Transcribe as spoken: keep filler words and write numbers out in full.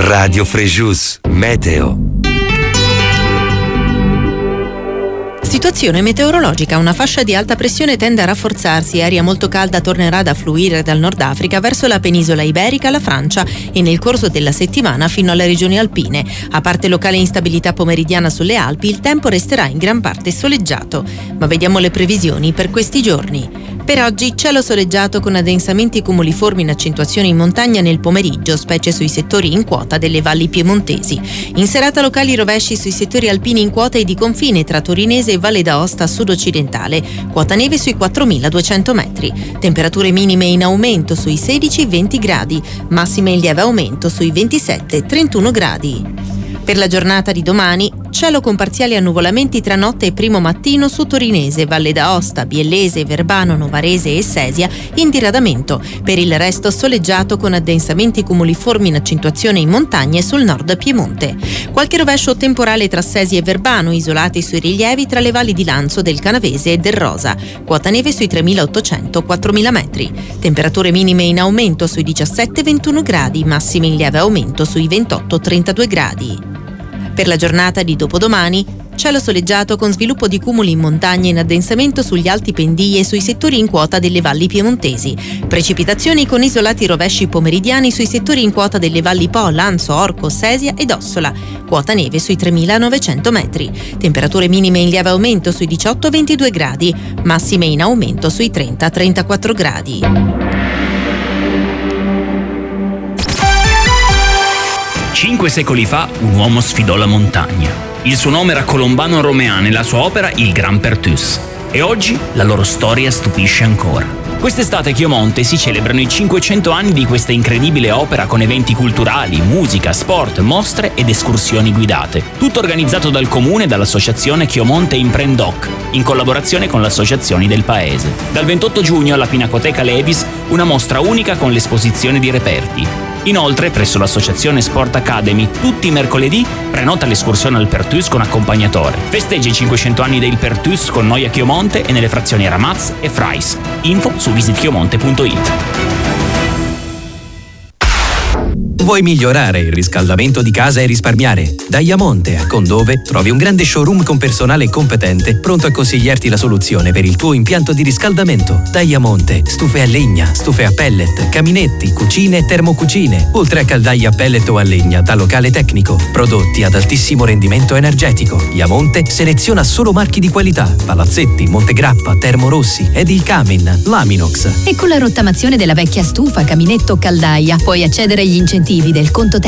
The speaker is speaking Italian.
Radio Frejus, Meteo. Situazione meteorologica. Una fascia di alta pressione tende a rafforzarsi. Aria molto calda tornerà ad affluire dal Nord Africa verso la penisola iberica, la Francia e nel corso della settimana fino alle regioni alpine. A parte locale instabilità pomeridiana sulle Alpi, il tempo resterà in gran parte soleggiato. Ma vediamo le previsioni per questi giorni. Per oggi cielo soleggiato con addensamenti cumuliformi in accentuazione in montagna nel pomeriggio, specie sui settori in quota delle valli piemontesi. In serata locali rovesci sui settori alpini in quota e di confine tra Torinese e Valle d'Aosta sud-occidentale, quota neve sui quattromiladuecento metri. Temperature minime in aumento sui sedici venti gradi, massime in lieve aumento sui ventisette trentuno gradi. Per la giornata di domani, cielo con parziali annuvolamenti tra notte e primo mattino su Torinese, Valle d'Aosta, Biellese, Verbano, Novarese e Sesia in diradamento. Per il resto soleggiato con addensamenti cumuliformi in accentuazione in montagne sul nord Piemonte. Qualche rovescio temporale tra Sesia e Verbano, isolati sui rilievi tra le valli di Lanzo, del Canavese e del Rosa. Quota neve sui tremilaottocento quattromila metri. Temperature minime in aumento sui diciassette ventuno gradi, massime in lieve aumento sui ventotto trentadue gradi. Per la giornata di dopodomani, cielo soleggiato con sviluppo di cumuli in montagna in addensamento sugli alti pendii e sui settori in quota delle valli piemontesi. Precipitazioni con isolati rovesci pomeridiani sui settori in quota delle valli Po, Lanzo, Orco, Sesia ed Ossola. Quota neve sui tremilanovecento metri. Temperature minime in lieve aumento sui diciotto ventidue gradi, massime in aumento sui trenta trentaquattro gradi. Cinque secoli fa un uomo sfidò la montagna. Il suo nome era Colombano Romean e la sua opera il Grand Perthus. E oggi la loro storia stupisce ancora. Quest'estate a Chiomonte si celebrano i cinquecento anni di questa incredibile opera con eventi culturali, musica, sport, mostre ed escursioni guidate. Tutto organizzato dal comune e dall'associazione Chiomonte Imprendoc, in collaborazione con le associazioni del paese. Dal ventotto giugno alla Pinacoteca Levis una mostra unica con l'esposizione di reperti. Inoltre, presso l'associazione Sport Academy, tutti i mercoledì prenota l'escursione al Perthus con accompagnatore. Festeggia i cinquecento anni del Perthus con noi a Chiomonte e nelle frazioni Ramaz e Frais. Info su visit chiomonte punto it. Vuoi migliorare il riscaldamento di casa e risparmiare? Da Iamonte a Condove trovi un grande showroom con personale competente pronto a consigliarti la soluzione per il tuo impianto di riscaldamento. Da Iamonte, stufe a legna, stufe a pellet, caminetti, cucine e termocucine, oltre a caldaie a pellet o a legna da locale tecnico. Prodotti ad altissimo rendimento energetico. Iamonte seleziona solo marchi di qualità: Palazzetti, Montegrappa, Termorossi ed il Camin, Laminox. E con la rottamazione della vecchia stufa, caminetto o caldaia puoi accedere agli incentivi del conto